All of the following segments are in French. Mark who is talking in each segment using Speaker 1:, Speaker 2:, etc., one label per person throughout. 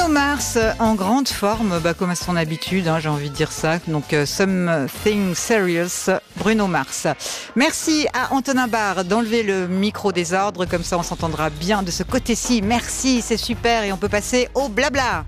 Speaker 1: Bruno Mars en grande forme, comme à son habitude, j'ai envie de dire ça. Donc Something Serious, Bruno Mars. Merci à Antonin Barre d'enlever le micro des ordres, comme ça on s'entendra bien de ce côté-ci. Merci, c'est super et on peut passer au blabla.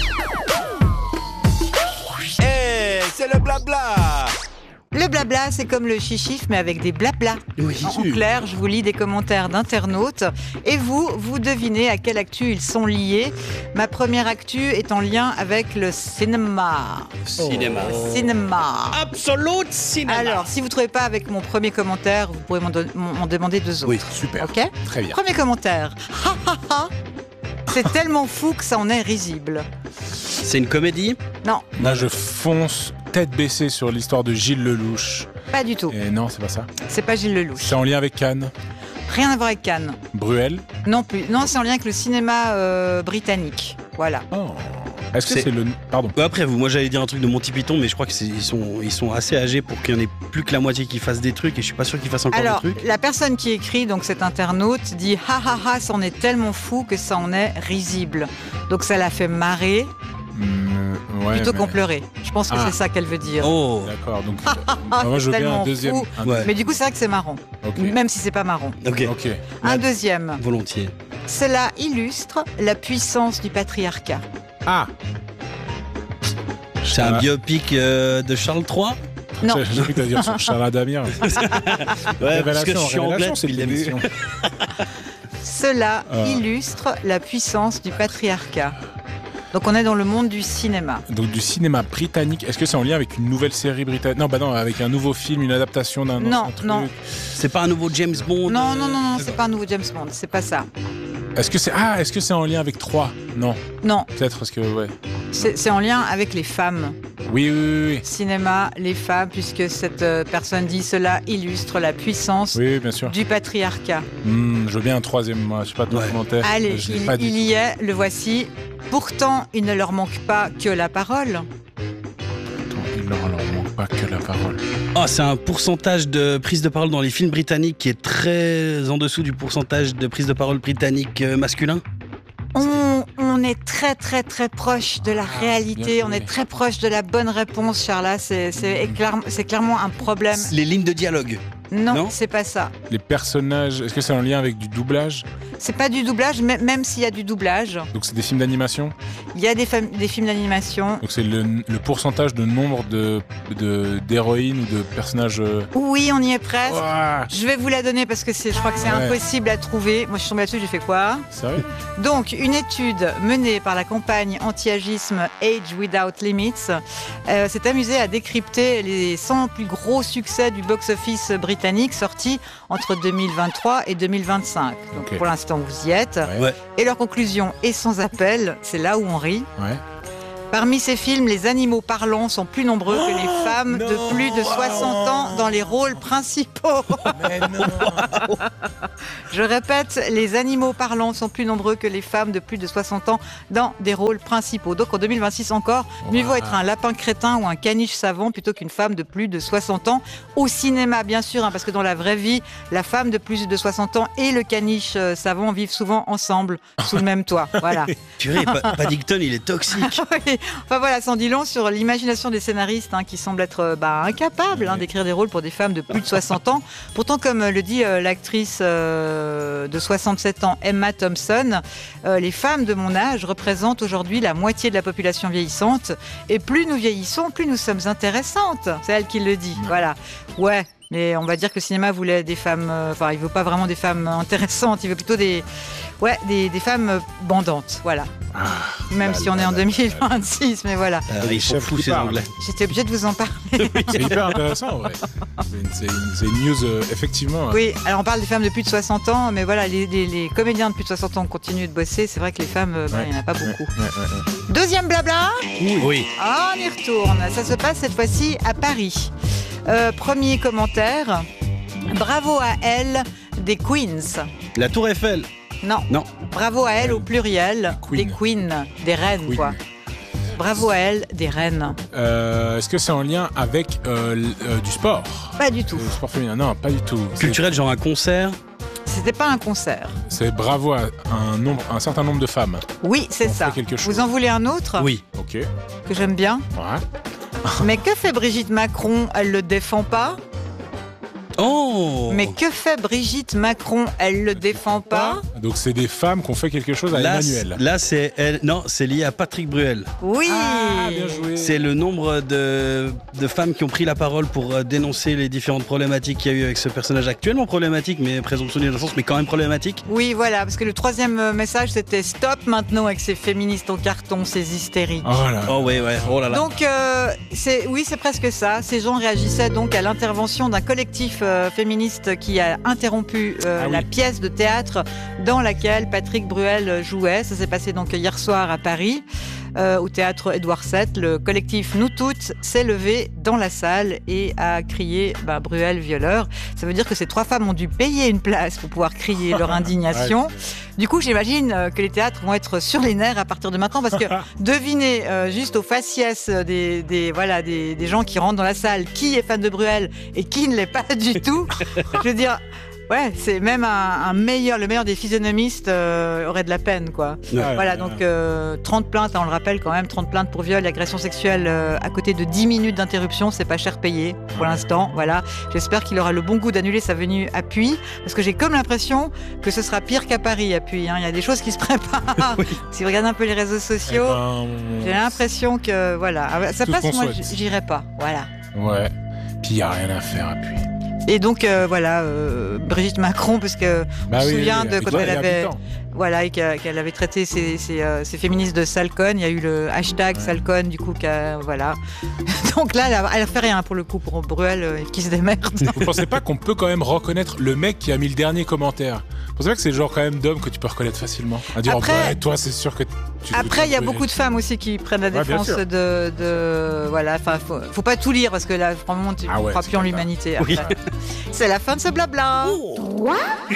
Speaker 2: C'est le blabla.
Speaker 1: Le blabla, c'est comme le chichif, mais avec des blabla.
Speaker 2: Oui.
Speaker 1: En clair, je vous lis des commentaires d'internautes et vous devinez à quelle actu ils sont liés. Ma première actu est en lien avec le cinéma.
Speaker 2: Cinéma.
Speaker 1: Absolute
Speaker 2: cinéma.
Speaker 1: Alors, si vous ne trouvez pas avec mon premier commentaire, vous pourrez m'en demander deux autres.
Speaker 3: Oui, super.
Speaker 1: Ok ?
Speaker 3: Très bien.
Speaker 1: Premier commentaire. Ha ha ha. C'est tellement fou que ça en est risible.
Speaker 2: C'est une comédie ?
Speaker 1: Non,
Speaker 3: Là, je fonce tête baissée sur l'histoire de Gilles Lelouch.
Speaker 1: pas du tout.
Speaker 3: Et non, c'est pas ça.
Speaker 1: C'est pas Gilles Lelouch.
Speaker 3: C'est en lien avec Cannes.
Speaker 1: Rien à voir avec Cannes.
Speaker 3: Bruel.
Speaker 1: Non plus. Non, c'est en lien avec le cinéma britannique. Voilà.
Speaker 3: Oh. Est-ce que
Speaker 2: C'est-
Speaker 3: c'est le... Pardon.
Speaker 2: Après vous, moi j'allais dire un truc de Monty Python, mais je crois qu'ils sont assez âgés pour qu'il n'y en ait plus que la moitié qui fassent des trucs, et je suis pas sûr qu'ils fassent encore
Speaker 1: Alors,
Speaker 2: des trucs.
Speaker 1: la personne qui écrit, donc cet internaute, dit « Ha ha ha, ça en est tellement fou que ça en est risible ». Donc ça l'a fait marrer
Speaker 3: Ouais,
Speaker 1: plutôt
Speaker 3: mais-
Speaker 1: qu'on pleurait. Je pense que
Speaker 3: Ah.
Speaker 1: c'est ça qu'elle veut dire.
Speaker 2: Oh,
Speaker 3: D'accord, donc...
Speaker 1: Ah,
Speaker 3: moi, je veux bien
Speaker 1: tellement
Speaker 3: un deuxième.
Speaker 1: fou.
Speaker 3: Un
Speaker 2: Ouais.
Speaker 1: Mais du coup, c'est vrai que c'est marrant,
Speaker 3: Ok.
Speaker 1: même si c'est pas marrant.
Speaker 2: ok,
Speaker 3: Ok.
Speaker 1: Un deuxième.
Speaker 2: volontiers.
Speaker 1: Cela illustre la puissance du patriarcat.
Speaker 3: Ah.
Speaker 2: C'est un biopic de Charles III.
Speaker 1: Non.
Speaker 3: J'ai cru que t'allais dire sur Charles Damien.
Speaker 2: Ouais, parce que je suis anglais
Speaker 3: révélation,
Speaker 2: depuis le
Speaker 3: cette
Speaker 2: début.
Speaker 3: émission.
Speaker 1: Cela illustre la puissance du patriarcat. Donc on est dans le monde du cinéma.
Speaker 3: Donc du cinéma britannique. Est-ce que c'est en lien avec une nouvelle série britannique? Non, avec un nouveau film, une adaptation d'un
Speaker 1: Non,
Speaker 3: ancien truc.
Speaker 1: non.
Speaker 2: C'est pas un nouveau James Bond.
Speaker 1: Non, c'est pas un nouveau James Bond, c'est pas ça.
Speaker 3: Est-ce que c'est en lien avec 3? Non,
Speaker 1: Non,
Speaker 3: peut-être parce que ouais.
Speaker 1: c'est en lien avec les femmes.
Speaker 3: Oui.
Speaker 1: Cinéma, les femmes, puisque cette personne dit cela illustre la puissance
Speaker 3: Oui, bien sûr.
Speaker 1: du patriarcat.
Speaker 3: Je veux bien un troisième, moi. Je sais pas de
Speaker 2: Ouais.
Speaker 3: commentaire.
Speaker 1: Allez,
Speaker 3: Je l'ai pas du
Speaker 1: il
Speaker 3: tout.
Speaker 1: y est, le voici. Pourtant, il ne leur manque pas que la parole.
Speaker 3: Attends, il leur manque pas que la parole.
Speaker 2: Oh, c'est un pourcentage de prise de parole dans les films britanniques qui est très en dessous du pourcentage de prise de parole britannique masculin.
Speaker 1: On est très très très proche de la réalité,
Speaker 3: bien
Speaker 1: on
Speaker 3: joué.
Speaker 1: est très proche de la bonne réponse, Charla. C'est clairement un problème.
Speaker 2: Les lignes de dialogue.
Speaker 1: Non,
Speaker 2: Non
Speaker 1: c'est pas ça.
Speaker 3: Les personnages, est-ce que c'est en lien avec du doublage?
Speaker 1: C'est pas du doublage, même s'il y a du doublage.
Speaker 3: Donc c'est des films d'animation?
Speaker 1: Il y a des films d'animation.
Speaker 3: Donc c'est le pourcentage de nombre d'héroïnes ou de personnages...
Speaker 1: Oui, on y est presque.
Speaker 3: Ouah,
Speaker 1: Je vais vous la donner parce que je crois que c'est
Speaker 3: Ouais.
Speaker 1: impossible à trouver. Moi, je suis tombée là-dessus, j'ai fait quoi?
Speaker 3: sérieux?
Speaker 1: Donc, une étude menée par la campagne anti-agisme Age Without Limits s'est amusée à décrypter les 100 plus gros succès du box-office britannique sortis entre 2023 et 2025. Donc,
Speaker 3: Ok.
Speaker 1: pour l'instant, vous y êtes.
Speaker 2: Ouais.
Speaker 1: Et leur conclusion est sans appel, c'est là où on rit.
Speaker 3: Ouais.
Speaker 1: Parmi ces films, les animaux parlants sont plus nombreux que les femmes de plus de 60 ans dans les rôles principaux.
Speaker 3: Mais non.
Speaker 1: Je répète, les animaux parlants sont plus nombreux que les femmes de plus de 60 ans dans des rôles principaux. Donc en 2026 encore, mieux vaut être un lapin crétin ou un caniche savant plutôt qu'une femme de plus de 60 ans. Au cinéma, bien sûr, parce que dans la vraie vie, la femme de plus de 60 ans et le caniche savant vivent souvent ensemble, sous le même toit. Voilà.
Speaker 2: Purée, Paddington, il est toxique.
Speaker 1: Oui. Enfin voilà, ça en dit long sur l'imagination des scénaristes qui semblent être incapables d'écrire des rôles pour des femmes de plus de 60 ans. Pourtant, comme le dit l'actrice de 67 ans, Emma Thompson, les femmes de mon âge représentent aujourd'hui la moitié de la population vieillissante. Et plus nous vieillissons, plus nous sommes intéressantes. C'est elle qui le dit. Voilà. Ouais. Mais on va dire que le cinéma voulait des femmes... il veut pas vraiment des femmes intéressantes, il veut plutôt des femmes bandantes, voilà. Même si on est en 2026, mais voilà.
Speaker 2: Ils sont fous, ces Anglais.
Speaker 1: J'étais obligée de vous en parler.
Speaker 3: C'est hyper intéressant, ouais. C'est une news, effectivement.
Speaker 1: Oui, alors on parle des femmes de plus de 60 ans, mais voilà, les comédiens de plus de 60 ans continuent de bosser. C'est vrai que les femmes, il n'y en a pas beaucoup.
Speaker 3: Ouais.
Speaker 1: Deuxième blabla.
Speaker 2: Oui.
Speaker 1: On y retourne. Ça se passe cette fois-ci à Paris. Premier commentaire. Bravo à elle des Queens.
Speaker 2: La Tour Eiffel.
Speaker 1: Non.
Speaker 2: Non.
Speaker 1: Bravo à elle au pluriel.
Speaker 3: Queen.
Speaker 1: Des queens, des reines,
Speaker 3: Queen.
Speaker 1: quoi. Bravo à elle des reines.
Speaker 3: Est-ce que c'est en lien avec du sport?
Speaker 1: Pas du tout.
Speaker 3: Le sport féminin? Non, pas du tout.
Speaker 2: Culturel, genre un concert.
Speaker 1: c'était pas un concert.
Speaker 3: C'est bravo à un certain nombre de femmes.
Speaker 1: Oui, c'est
Speaker 3: On
Speaker 1: ça.
Speaker 3: fait quelque chose.
Speaker 1: Vous en voulez un autre?
Speaker 2: Oui.
Speaker 3: Ok.
Speaker 1: Que j'aime bien.
Speaker 3: Ouais.
Speaker 1: Mais que fait Brigitte Macron? Elle le défend pas.
Speaker 2: Oh
Speaker 1: Mais que fait Brigitte Macron? Elle le défend pas.
Speaker 3: Donc c'est des femmes qui ont fait quelque chose à Emmanuel.
Speaker 2: Là, c'est elle. Non, c'est lié à Patrick Bruel.
Speaker 1: Oui.
Speaker 3: Ah, bien joué.
Speaker 2: C'est le nombre de femmes qui ont pris la parole pour dénoncer les différentes problématiques qu'il y a eu avec ce personnage actuellement problématique, mais présomption d'innocence, mais quand même problématique.
Speaker 1: Oui, voilà, parce que le troisième message, c'était stop maintenant avec ces féministes en carton, ces hystériques.
Speaker 3: Oh là.
Speaker 2: Oh ouais, oh là là.
Speaker 1: Donc, c'est presque ça. Ces gens réagissaient donc à l'intervention d'un collectif féministe qui a interrompu la pièce de théâtre dans laquelle Patrick Bruel jouait. Ça s'est passé donc hier soir à Paris. Au théâtre Édouard VII, le collectif Nous Toutes s'est levé dans la salle et a crié Bruel violeur. Ça veut dire que ces 3 femmes ont dû payer une place pour pouvoir crier leur indignation. Du coup, j'imagine que les théâtres vont être sur les nerfs à partir de maintenant, parce que devinez juste au faciès des gens qui rentrent dans la salle qui est fan de Bruel et qui ne l'est pas du tout. Je veux dire. Ouais, c'est même le meilleur des physionomistes aurait de la peine, quoi.
Speaker 2: Ouais.
Speaker 1: Voilà, donc 30 plaintes, on le rappelle quand même, 30 plaintes pour viol et agression sexuelle à côté de 10 minutes d'interruption, c'est pas cher payé pour l'instant, voilà. J'espère qu'il aura le bon goût d'annuler sa venue à Puy, parce que j'ai comme l'impression que ce sera pire qu'à Paris à Puy, hein. Il y a des choses qui se préparent. Oui. Si vous regardez un peu les réseaux sociaux, j'ai l'impression que, voilà, ça passe, moi j'irai pas, voilà.
Speaker 3: Ouais, puis il n'y a rien à faire à Puy.
Speaker 1: Et donc Brigitte Macron, parce que on se souvient de quand elle avait et qu'elle avait traité ces féministes de salconnes, il y a eu le hashtag salconne, du coup voilà. Donc là elle fait rien pour le coup, pour Bruel qui se démerde.
Speaker 3: Vous pensez pas qu'on peut quand même reconnaître le mec qui a mis le dernier commentaire? Vous pensez pas que c'est le genre quand même d'homme que tu peux reconnaître facilement? À dire toi c'est sûr que
Speaker 1: après il y a beaucoup de femmes aussi qui prennent la défense de voilà, enfin faut pas tout lire, parce que là vraiment tu ne crois plus en l'humanité.
Speaker 2: Oui.
Speaker 1: C'est la fin de ce blabla.